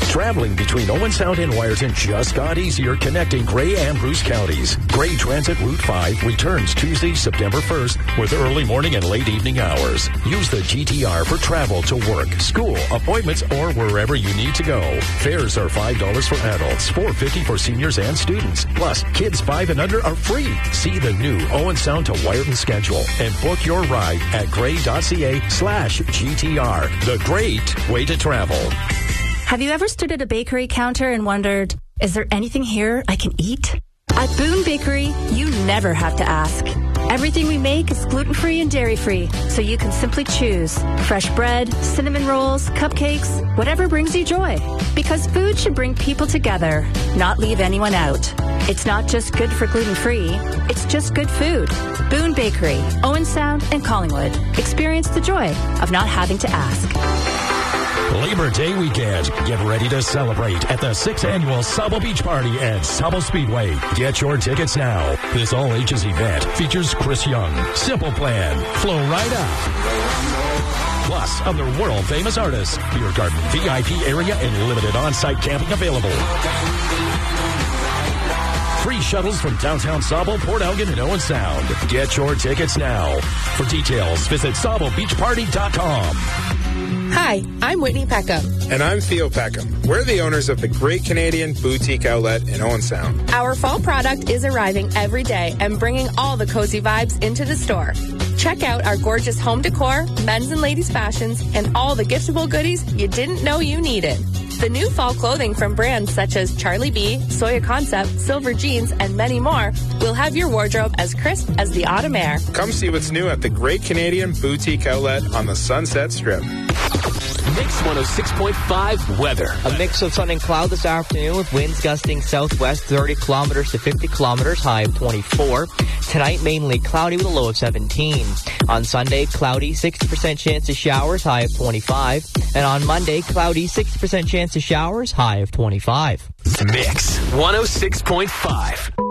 Traveling between Owen Sound and Wyerton just got easier connecting Grey and Bruce counties. Grey Transit Route 5 returns Tuesday, September 1st with early morning and late evening hours. Use the GTR for travel to work, school, appointments, or wherever you need to go. Fares are $5 for adults, $4.50 for seniors and students. Plus, kids 5 and under are free. See the new Owen Sound to Wyerton schedule and book your ride at grey.ca/GTR. The great way to travel. Have you ever stood at a bakery counter and wondered, is there anything here I can eat? At Boone Bakery, you never have to ask. Everything we make is gluten-free and dairy-free, so you can simply choose fresh bread, cinnamon rolls, cupcakes, whatever brings you joy. Because food should bring people together, not leave anyone out. It's not just good for gluten-free, it's just good food. Boone Bakery, Owen Sound, and Collingwood. Experience the joy of not having to ask. Labor Day weekend. Get ready to celebrate at the 6th Annual Sabo Beach Party at Sabo Speedway. Get your tickets now. This all-ages event features Chris Young, Simple Plan, Flo Rida, plus other world-famous artists. Beer garden, VIP area, and limited on-site camping available. Free shuttles from downtown Sabo, Port Elgin, and Owen Sound. Get your tickets now. For details, visit SaboBeachParty.com. Hi, I'm Whitney Peckham. And I'm Theo Peckham. We're the owners of the Great Canadian Boutique Outlet in Owen Sound. Our fall product is arriving every day and bringing all the cozy vibes into the store. Check out our gorgeous home decor, men's and ladies' fashions, and all the giftable goodies you didn't know you needed. The new fall clothing from brands such as Charlie B, Soya Concept, Silver Jeans, and many more will have your wardrobe as crisp as the autumn air. Come see what's new at the Great Canadian Boutique Outlet on the Sunset Strip. Mix 106.5 weather. A mix of sun and cloud this afternoon with winds gusting southwest 30 kilometers to 50 kilometers, high of 24. Tonight, mainly cloudy with a low of 17. On Sunday, cloudy, 60% chance of showers, high of 25. And on Monday, cloudy, 60% chance of showers, high of 25. Mix 106.5.